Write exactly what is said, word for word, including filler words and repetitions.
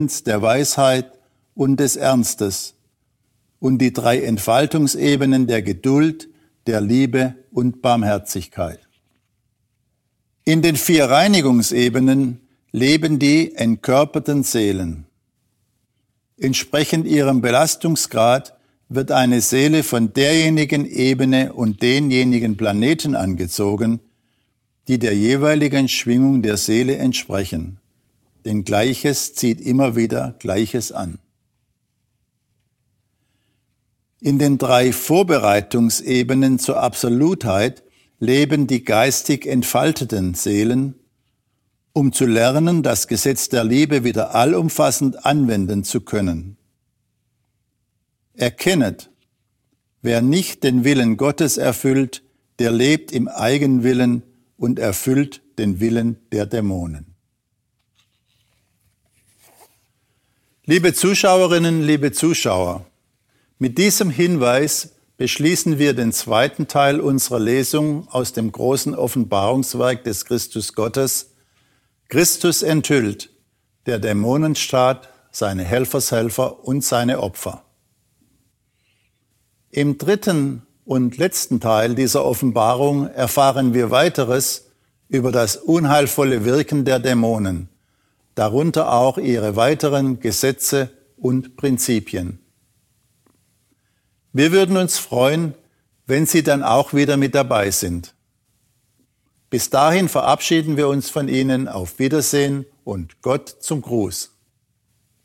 der Weisheit und des Ernstes und die drei Entfaltungsebenen der Geduld, der Liebe und Barmherzigkeit. In den vier Reinigungsebenen leben die entkörperten Seelen. Entsprechend ihrem Belastungsgrad wird eine Seele von derjenigen Ebene und denjenigen Planeten angezogen, die der jeweiligen Schwingung der Seele entsprechen. Denn Gleiches zieht immer wieder Gleiches an. In den drei Vorbereitungsebenen zur Absolutheit leben die geistig entfalteten Seelen, um zu lernen, das Gesetz der Liebe wieder allumfassend anwenden zu können. Erkennet, wer nicht den Willen Gottes erfüllt, der lebt im Eigenwillen und erfüllt den Willen der Dämonen. Liebe Zuschauerinnen, liebe Zuschauer, mit diesem Hinweis beschließen wir den zweiten Teil unserer Lesung aus dem großen Offenbarungswerk des Christus Gottes, Christus enthüllt, der Dämonenstaat, seine Helfershelfer und seine Opfer. Im dritten und letzten Teil dieser Offenbarung erfahren wir Weiteres über das unheilvolle Wirken der Dämonen, darunter auch ihre weiteren Gesetze und Prinzipien. Wir würden uns freuen, wenn Sie dann auch wieder mit dabei sind. Bis dahin verabschieden wir uns von Ihnen. Auf Wiedersehen und Gott zum Gruß.